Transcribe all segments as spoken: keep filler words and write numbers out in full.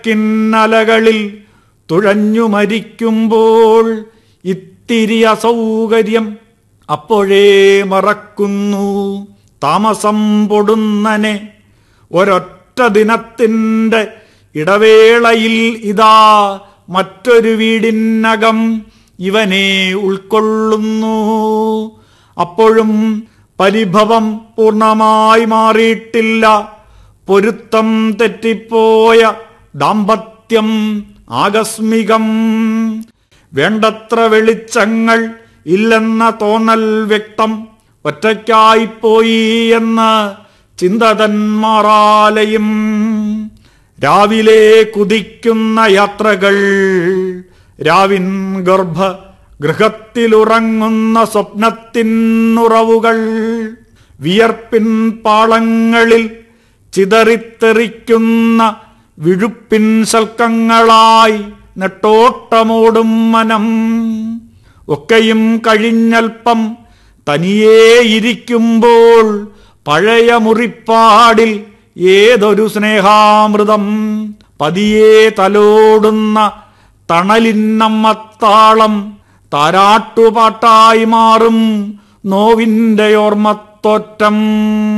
കിന്നലകളിൽ തുഴഞ്ഞു മരിക്കുമ്പോൾ ഇത്തിരി അസൗകര്യം അപ്പോഴേ മറക്കുന്നു. താമസം പൊടുന്നനെ ഒരൊറ്റ ദിനത്തിൻ്റെ ഇടവേളയിൽ ഇതാ മറ്റൊരു വീടിനകം ഇവനെ ഉൾക്കൊള്ളുന്നു. അപ്പോഴും പരിഭവം പൂർണ്ണമായി മാറിയിട്ടില്ല. പൊരുത്തം തെറ്റിപ്പോയ ദാമ്പത്യം ആകസ്മികം. വേണ്ടത്ര വെളിച്ചങ്ങൾ ഇല്ലെന്ന തോന്നൽ വ്യക്തം. ഒറ്റയ്ക്കായിപ്പോയി എന്ന് ചിന്തതന്മാറാലയും. രാവിലെ കുതിക്കുന്ന യാത്രകൾ, രാവിൻ ഗർഭ ഗൃഹത്തിലുറങ്ങുന്ന സ്വപ്നത്തിനുറവുകൾ, വിയർപ്പിൻ പാളങ്ങളിൽ ചിതറിത്തെറിക്കുന്ന വിഴുപ്പിൻ ശൽക്കങ്ങളായി നെട്ടോട്ടമോടും മനം. ഒക്കെയും കഴിഞ്ഞൽപ്പം തനിയേയിരിക്കുമ്പോൾ പഴയ മുറിപ്പാടിൽ ഏതൊരു സ്നേഹാമൃതം പതിയെ തലോടുന്ന തണലിന്നമ്മത്താളം താരാട്ടുപാട്ടായി മാറും നോവിൻ്റെ ഓർമ്മത്തോറ്റം.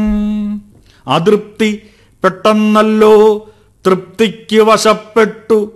അതൃപ്തി പെട്ടെന്നല്ലോ തൃപ്തിക്ക് വശപ്പെട്ടു